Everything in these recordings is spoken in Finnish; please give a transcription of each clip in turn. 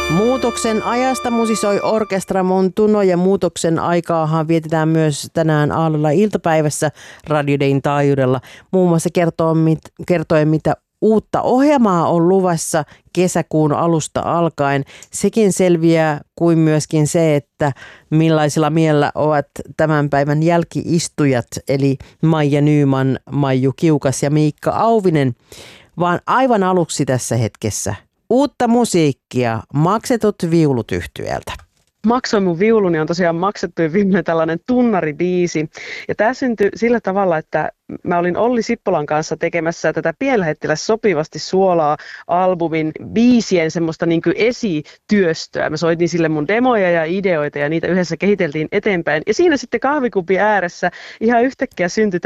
Muutoksen ajasta musisoi Orkestra Montuno ja muutoksen aikaahan vietetään myös tänään aamulla iltapäivässä Radio Dayn taajuudella. Muun muassa kertoen mitä uutta ohjelmaa on luvassa kesäkuun alusta alkaen. Sekin selviää kuin myöskin se, että millaisilla mielellä ovat tämän päivän jälkiistujat, eli Maija Nyman, Maiju Kiukas ja Miikka Auvinen. Vaan aivan aluksi tässä hetkessä uutta musiikkia Maksetut viulut -yhtyeltä. Maksoin mun viuluni on tosiaan Maksettujen viulujen tällainen tunnaribiisi. Ja tämä syntyi sillä tavalla, että mä olin Olli Sippolan kanssa tekemässä tätä Pienlähettiläs sopivasti suolaa -albumin biisien semmoista niin kuin esityöstöä. Mä soitin sille mun demoja ja ideoita ja niitä yhdessä kehiteltiin eteenpäin. Ja siinä sitten kahvikupin ääressä ihan yhtäkkiä syntyi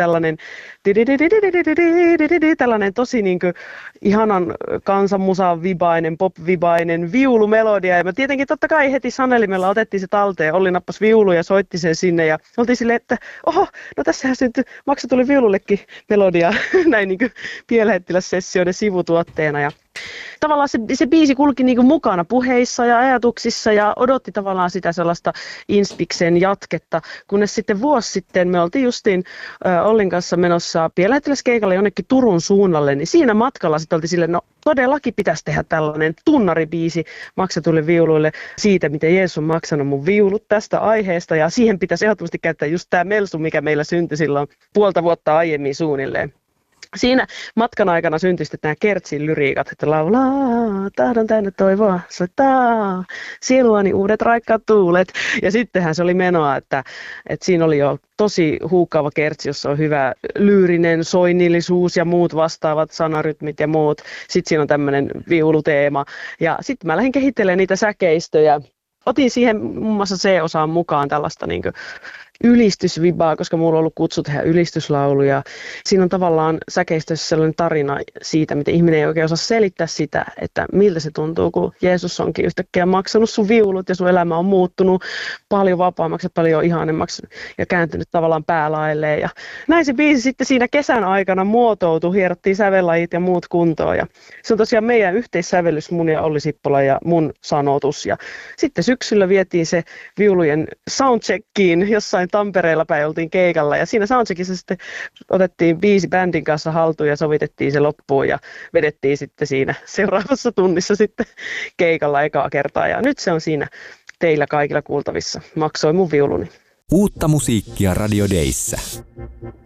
tällainen tosi niin kuin ihanan kansanmusan vibainen, pop-vibainen viulumelodia. Ja mä tietenkin totta kai heti sanelimella otettiin se talteen. Olli nappasi viulu ja soitti sen sinne ja oltiin silleen, että oho, no tässähän syntyi Maksetulle viulullekin melodia näin niin kuin Pienlähettiläs-sessioiden sivutuotteena. Ja tavallaan se biisi kulki niin kuin mukana puheissa ja ajatuksissa ja odotti tavallaan sitä sellaista Inspiksen jatketta, kunnes sitten vuosi sitten me oltiin justiin Ollin kanssa menossa Pienlähettiläskeikalle jonnekin Turun suunnalle, niin siinä matkalla sitten oltiin silleen, no todellakin pitäisi tehdä tällainen tunnaribiisi Maksetuille viuluille siitä, miten Jeesus on maksanut mun viulut tästä aiheesta, ja siihen pitäisi ehdottomasti käyttää just tämä melsu, mikä meillä syntyi silloin puolta vuotta aiemmin suunnilleen. Siinä matkan aikana syntyi sitten nämä Kertsin lyriikat, että laulaa, tahdon täynnä toivoa, soittaa, sieluani uudet raikkaat tuulet. Ja sittenhän se oli menoa, että siinä oli jo tosi huukaava kertsi, jossa on hyvä lyyrinen soinnillisuus ja muut vastaavat sanarytmit ja muut. Sitten siinä on tämmöinen viuluteema. Ja sitten mä lähdin kehittelemään niitä säkeistöjä. Otin siihen muun muassa C-osaan mukaan tällaista niin kuin ylistysvibaa, koska mulla on ollut kutsu tehdä ylistyslauluja. Siinä on tavallaan säkeistössä sellainen tarina siitä, miten ihminen ei oikein osaa selittää sitä, että miltä se tuntuu, kun Jeesus onkin yhtäkkiä maksanut sun viulut ja sun elämä on muuttunut paljon vapaammaksi ja paljon ihanemmaksi ja kääntynyt tavallaan päälailleen. Ja näin se biisi sitten siinä kesän aikana muotoutui, hierottiin sävellajit ja muut kuntoon. Ja se on tosiaan meidän yhteissävellys, mun ja Olli Sippola ja mun sanotus. Ja sitten syksyllä vietiin se viulujen soundcheckiin jossain Tampereella päin, oltiin keikalla ja siinä soundcheckissa sitten otettiin biisi bändin kanssa haltuun ja sovitettiin se loppuun ja vedettiin sitten siinä seuraavassa tunnissa sitten keikalla ekaa kertaa ja nyt se on siinä teillä kaikilla kuultavissa. Maksoin mun viuluni. Uutta musiikkia Radio Dayssä.